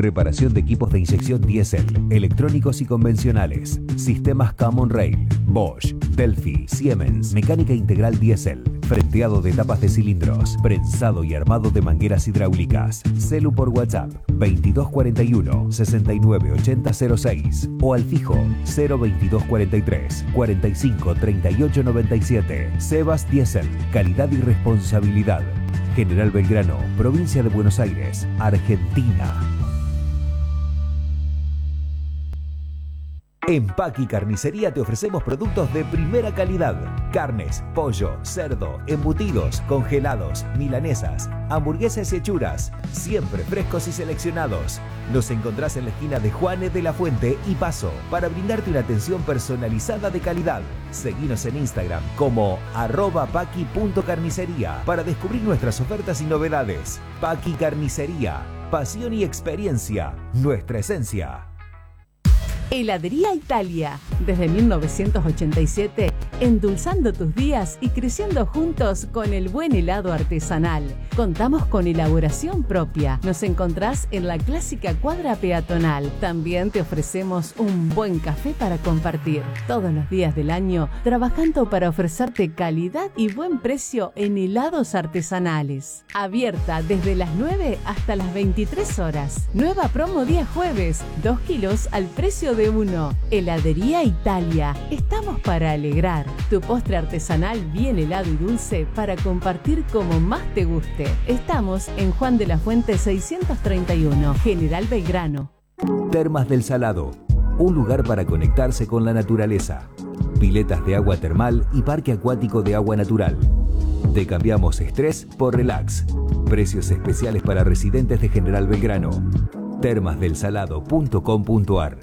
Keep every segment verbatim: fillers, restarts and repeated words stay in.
Reparación de equipos de inyección diésel, electrónicos y convencionales. Sistemas Common Rail, Bosch, Delphi, Siemens. Mecánica integral diésel. Frenteado de tapas de cilindros. Prensado y armado de mangueras hidráulicas. Celu por WhatsApp veintidós cuarenta y uno, sesenta y nueve ochenta cero seis o al fijo cero veintidós cuarenta y tres, cuarenta y cinco treinta y ocho noventa y siete. Sebas Diesel, calidad y responsabilidad. General Belgrano, provincia de Buenos Aires, Argentina. En Paqui Carnicería te ofrecemos productos de primera calidad. Carnes, pollo, cerdo, embutidos, congelados, milanesas, hamburguesas y hechuras. Siempre frescos y seleccionados. Nos encontrás en la esquina de Juanes de la Fuente y Paso para brindarte una atención personalizada de calidad. Seguinos en Instagram como arroba paqui punto carnicería para descubrir nuestras ofertas y novedades. Paqui Carnicería. Pasión y experiencia. Nuestra esencia. Heladería Italia, desde mil novecientos ochenta y siete, endulzando tus días y creciendo juntos con el buen helado artesanal. Contamos con elaboración propia. Nos encontrás en la clásica cuadra peatonal. También te ofrecemos un buen café para compartir. Todos los días del año, trabajando para ofrecerte calidad y buen precio en helados artesanales. Abierta desde las nueve hasta las veintitrés horas. Nueva promo día jueves, dos kilos al precio de uno. Heladería Italia. Estamos para alegrar. Tu postre artesanal bien helado y dulce para compartir como más te guste. Estamos en Juan de la Fuente seiscientos treinta y uno, General Belgrano. Termas del Salado. Un lugar para conectarse con la naturaleza. Piletas de agua termal y parque acuático de agua natural. Te cambiamos estrés por relax. Precios especiales para residentes de General Belgrano. termas del salado punto com punto ar.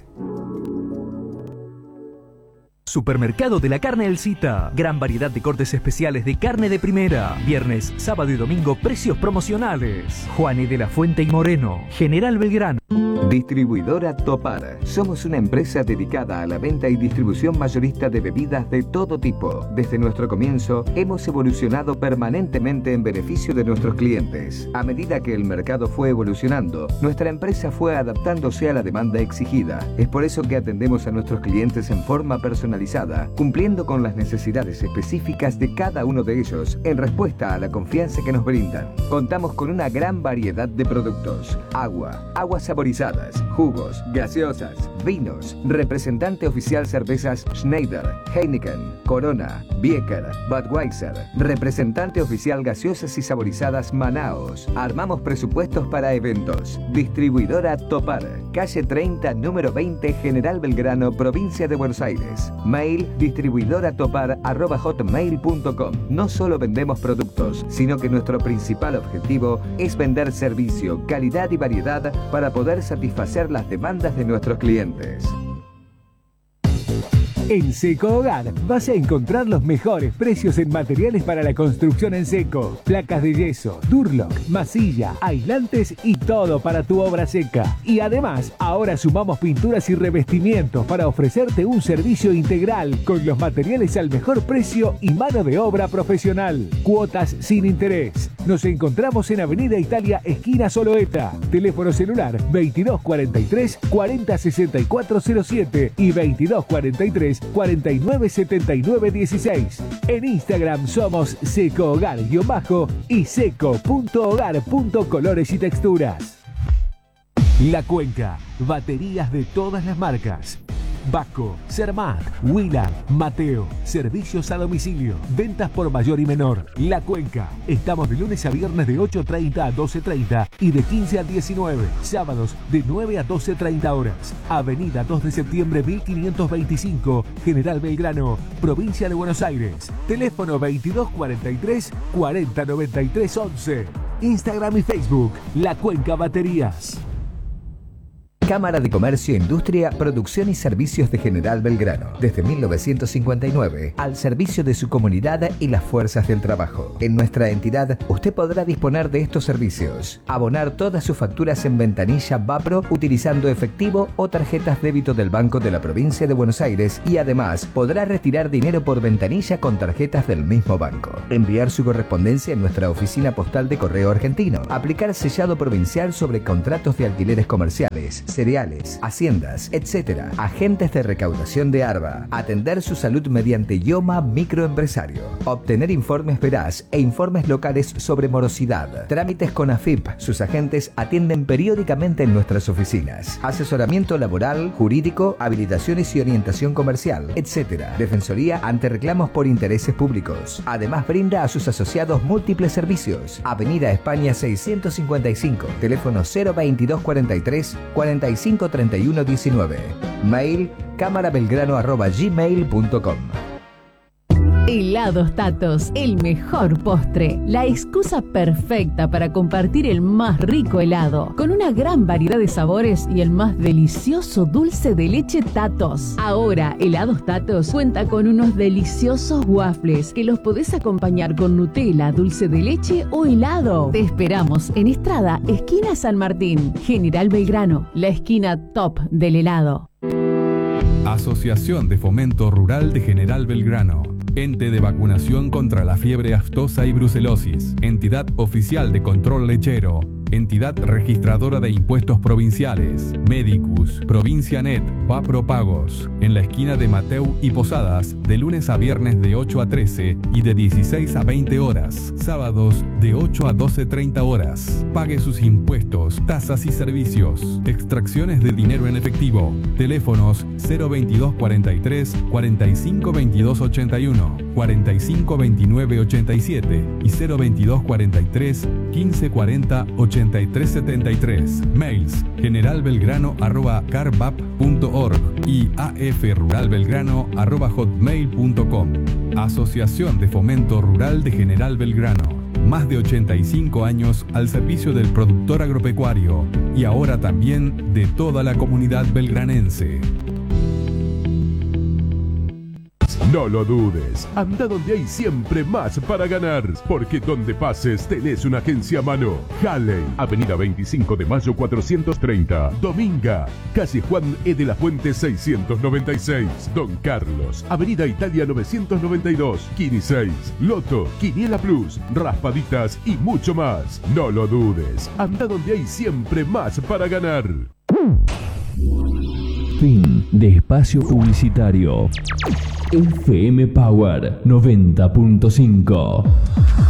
Supermercado de la Carne El Cita. Gran variedad de cortes especiales de carne de primera. Viernes, sábado y domingo, precios promocionales. Juanes de la Fuente y Moreno, General Belgrano. Distribuidora Topar. Somos una empresa dedicada a la venta y distribución mayorista de bebidas de todo tipo. Desde nuestro comienzo, hemos evolucionado permanentemente en beneficio de nuestros clientes. A medida que el mercado fue evolucionando, nuestra empresa fue adaptándose a la demanda exigida. Es por eso que atendemos a nuestros clientes en forma personalizada, cumpliendo con las necesidades específicas de cada uno de ellos en respuesta a la confianza que nos brindan. Contamos con una gran variedad de productos: agua, aguas saborizadas, jugos, gaseosas, vinos. Representante oficial cervezas Schneider, Heineken, Corona, Bieker, Budweiser. Representante oficial gaseosas y saborizadas Manaos. Armamos presupuestos para eventos. Distribuidora Topar, calle treinta, número veinte, General Belgrano, provincia de Buenos Aires. Mail distribuidoratopar arroba hotmail punto com. No solo vendemos productos, sino que nuestro principal objetivo es vender servicio, calidad y variedad para poder satisfacer las demandas de nuestros clientes. En Seco Hogar vas a encontrar los mejores precios en materiales para la construcción en seco. Placas de yeso, Durlock, masilla, aislantes y todo para tu obra seca. Y además, ahora sumamos pinturas y revestimientos para ofrecerte un servicio integral con los materiales al mejor precio y mano de obra profesional. Cuotas sin interés. Nos encontramos en Avenida Italia, esquina Soloeta. Teléfono celular veintidós cuarenta y tres, cuarenta sesenta y cuatro cero siete y veintidós cuarenta y tres, cuarenta y nueve setenta y nueve dieciséis. En Instagram somos Seco Hogar guión bajo y seco punto hogar punto colores y texturas. La Cuenca, baterías de todas las marcas. Vasco, Cermat, Willa, Mateo, servicios a domicilio, ventas por mayor y menor. La Cuenca, estamos de lunes a viernes de ocho treinta a doce treinta y de quince a diecinueve, sábados de nueve a doce treinta horas. Avenida dos de septiembre mil quinientos veinticinco, General Belgrano, provincia de Buenos Aires. Teléfono veintidós cuarenta y tres, cuarenta noventa y tres once. Instagram y Facebook, La Cuenca Baterías. Cámara de Comercio, Industria, Producción y Servicios de General Belgrano. Desde mil novecientos cincuenta y nueve, al servicio de su comunidad y las fuerzas del trabajo. En nuestra entidad, usted podrá disponer de estos servicios. Abonar todas sus facturas en ventanilla Vapro utilizando efectivo o tarjetas débito del Banco de la Provincia de Buenos Aires y además podrá retirar dinero por ventanilla con tarjetas del mismo banco. Enviar su correspondencia en nuestra oficina postal de Correo Argentino. Aplicar sellado provincial sobre contratos de alquileres comerciales, cereales, haciendas, etcétera. Agentes de recaudación de ARBA. Atender su salud mediante IOMA Microempresario. Obtener informes veraz e informes locales sobre morosidad. Trámites con AFIP. Sus agentes atienden periódicamente en nuestras oficinas. Asesoramiento laboral, jurídico, habilitaciones y orientación comercial, etcétera. Defensoría ante reclamos por intereses públicos. Además brinda a sus asociados múltiples servicios. Avenida España seiscientos cincuenta y cinco. Teléfono cero veintidós cuarenta y tres cuarenta y cinco treinta y uno diecinueve. Mail cámarabelgrano arroba gmail punto com. Helados Tatos, el mejor postre, la excusa perfecta para compartir el más rico helado, con una gran variedad de sabores y el más delicioso dulce de leche Tatos. Ahora, Helados Tatos cuenta con unos deliciosos waffles que los podés acompañar con Nutella, dulce de leche o helado. Te esperamos en Estrada, esquina San Martín, General Belgrano, la esquina top del helado. Asociación de Fomento Rural de General Belgrano. Ente de vacunación contra la fiebre aftosa y brucelosis. Entidad oficial de control lechero. Entidad registradora de impuestos provinciales. Medicus. Provincia Net. Vapro Pagos. En la esquina de Mateu y Posadas, de lunes a viernes de ocho a trece y de dieciséis a veinte horas. Sábados de ocho a doce treinta horas. Pague sus impuestos, tasas y servicios. Extracciones de dinero en efectivo. Teléfonos cero veintidós cuarenta y tres cuarenta y cinco veintidós ochenta y uno, cuarenta y cinco veintinueve ochenta y siete y cero veintidós cuarenta y tres quince cuarenta ochenta y tres setenta y tres. Mails generalbelgrano arroba carbap punto org y afruralbelgrano arroba hotmail punto com. Asociación de Fomento Rural de General Belgrano. Más de ochenta y cinco años al servicio del productor agropecuario y ahora también de toda la comunidad belgranense. No lo dudes, anda donde hay siempre más para ganar, porque donde pases tenés una agencia a mano. Halley, Avenida veinticinco de Mayo cuatrocientos treinta, Dominga, calle Juan E. de la Fuente seiscientos noventa y seis, Don Carlos, Avenida Italia novecientos noventa y dos, Kini seis, Loto, Quiniela Plus, Raspaditas y mucho más. No lo dudes, anda donde hay siempre más para ganar. Fin de espacio publicitario. F M Power noventa punto cinco.